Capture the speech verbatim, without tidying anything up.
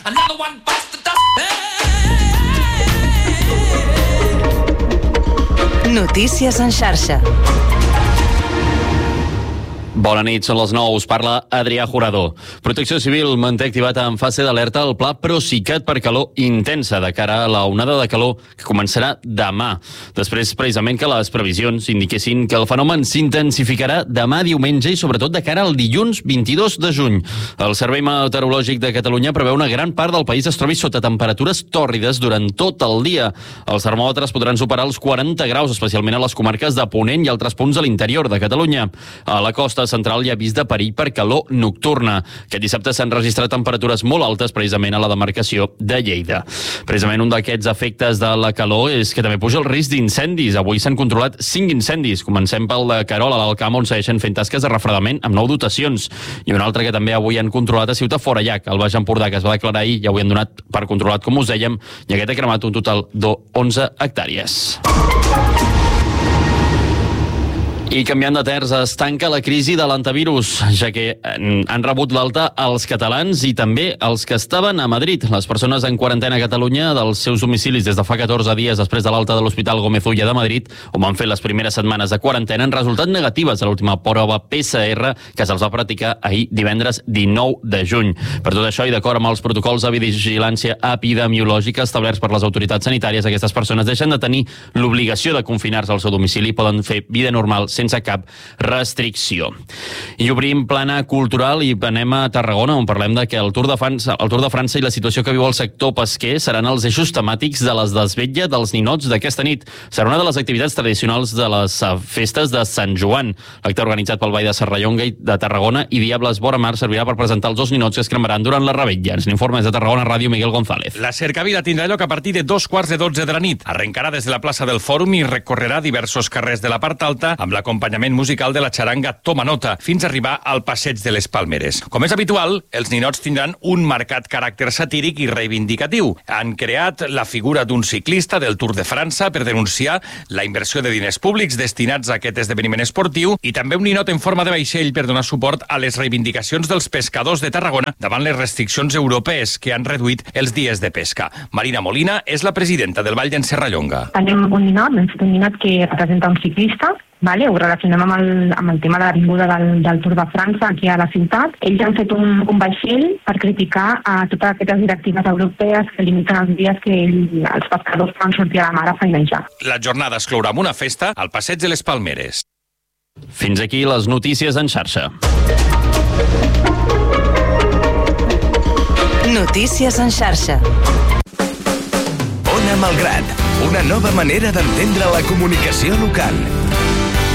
Another one bites the dust. Notícies en xarxa. Bona nit, són les nou, us parla Adrià Jurado. Protecció Civil manté activat en fase d'alerta el pla Procicat per calor intensa de cara a la onada de calor que començarà demà. Després, precisament, que les previsions indiquessin que el fenomen s'intensificarà demà diumenge i sobretot de cara al dilluns vint-i-dos de juny. El Servei Meteorològic de Catalunya preveu una gran part del país es trobi sota temperatures tòrrides durant tot el dia. Els termòmetres podran superar els quaranta graus, especialment a les comarques de Ponent i altres punts a l'interior de Catalunya. A la costa central hi ha avís de perill per calor nocturna. Aquest dissabte s'han registrat temperatures molt altes precisament a la demarcació de Lleida. Precisament un d'aquests efectes de la calor és que també puja el risc d'incendis. Avui s'han controlat cinc incendis. Comencem pel de Querol, a l'Alt Camp, on segueixen fent tasques de refredament amb nou dotacions. I un altre que també avui han controlat a Ciutat Forallac, al Baix Empordà, que es va declarar ahir, ja avui han donat per controlat, com us dèiem, i aquest ha cremat un total d'onze hectàrees. I canviant de terç, es tanca la crisi de l'antivirus, ja que han rebut l'alta els catalans i també els que estaven a Madrid. Les persones en quarantena a Catalunya dels seus domicilis des de fa catorze dies després de l'alta de l'Hospital Gómez Ulla de Madrid, on van fer les primeres setmanes de quarantena, han resultat negatives a l'última prova P C R que se'ls va practicar ahir divendres dinou de juny. Per tot això, i d'acord amb els protocols de vigilància epidemiològica establerts per les autoritats sanitàries, aquestes persones deixen de tenir l'obligació de confinar-se al seu domicili i poden fer vida normal sense cap restricció. I obrim plana cultural i anem a Tarragona, on parlem de que el Tour de França, el Tour de França i la situació que viu el sector pesquer seran els eixos temàtics de les desvetlla dels ninots d'aquesta nit. Serà una de les activitats tradicionals de les festes de Sant Joan. L'acte organitzat pel Ball de Serrallonga i de Tarragona i Diables Vora Mar servirà per presentar els dos ninots que es cremaran durant la revetlla. Ens n'informa des de Tarragona Ràdio Miguel González. La cercavila tindrà lloc a partir de dos quarts de dotze de la nit. Arrencarà des de la plaça del Fòrum i recorrerà diversos carrers de la part alta amb l'acompanyament musical de la xaranga Toma Nota fins a arribar al Passeig de les Palmeres. Com és habitual, els ninots tindran un marcat caràcter satíric i reivindicatiu. Han creat la figura d'un ciclista del Tour de França per denunciar la inversió de diners públics destinats a aquest esdeveniment esportiu i també un ninot en forma de vaixell per donar suport a les reivindicacions dels pescadors de Tarragona davant les restriccions europees que han reduït els dies de pesca. Marina Molina és la presidenta del Ball d'en Serrallonga. Tenim un ninot, un ninot que representa un ciclista. Vale, ho relacionem amb el, amb el tema de l'avinguda del, del Tour de França aquí a la ciutat. Ells han fet un, un vaixell per criticar a totes aquestes directives europees que limiten els dies que ell, els pescadors poden sortir a la mar a feinejar. La jornada es clourà amb una festa al Passeig de les Palmeres. Fins aquí les notícies en xarxa. Notícies en xarxa. Ona Malgrat, una nova manera d'entendre la comunicació local.